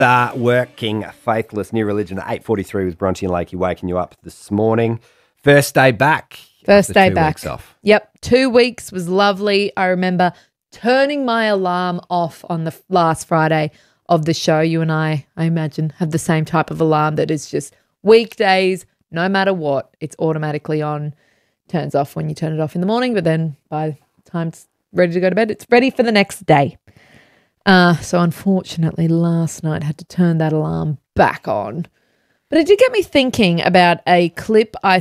Working Faithless, New Religion at 8:43 with Bronte and Lakey waking you up this morning. First day back. First day back. 2 weeks off. Yep, 2 weeks was lovely. I remember turning my alarm off on the last Friday of the show. You and I imagine, have the same type of alarm that is just weekdays, no matter what, it's automatically on, turns off when you turn it off in the morning, but then by the time it's ready to go to bed, it's ready for the next day. So unfortunately last night I had to turn that alarm back on. But it did get me thinking about a clip I